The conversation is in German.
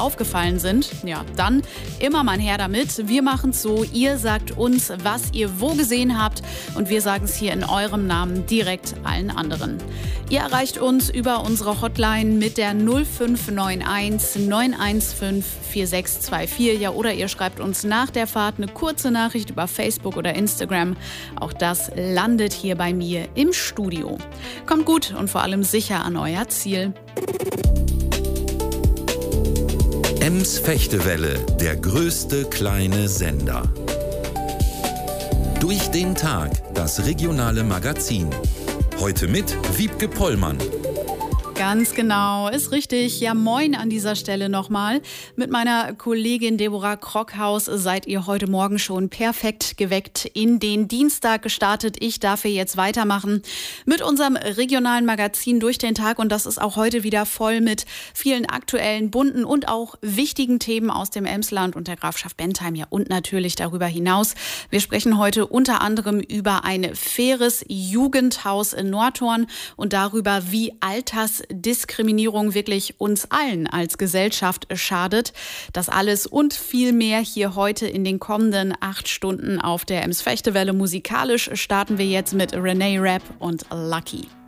aufgefallen sind, ja, dann immer mal her damit. Wir machen es so, ihr sagt uns, was ihr wo gesehen habt und wir sagen es hier in eurem Namen direkt allen anderen. Ihr erreicht uns über unsere Hotline mit der 0591 915 4624, ja, oder ihr schreibt uns nach der Fahrt eine kurze Nachricht über Facebook oder Instagram. Auch das landet hier bei mir im Studio. Kommt gut und vor allem sicher an euer Ziel. Ems Fechtewelle, der größte kleine Sender. Durch den Tag, das regionale Magazin. Heute mit Wiebke Pollmann. Ganz genau, ist richtig. Ja, moin an dieser Stelle nochmal. Mit meiner Kollegin Deborah Krockhaus seid ihr heute Morgen schon perfekt geweckt in den Dienstag gestartet. Ich darf hier jetzt weitermachen mit unserem regionalen Magazin durch den Tag. Und das ist auch heute wieder voll mit vielen aktuellen, bunten und auch wichtigen Themen aus dem Emsland und der Grafschaft Bentheim. Ja, und natürlich darüber hinaus. Wir sprechen heute unter anderem über ein faires Jugendhaus in Nordhorn und darüber, wie Diskriminierung wirklich uns allen als Gesellschaft schadet. Das alles und viel mehr hier heute in den kommenden 8 Stunden auf der Ems Fechtewelle. Musikalisch starten wir jetzt mit Renee Rapp und Lucky.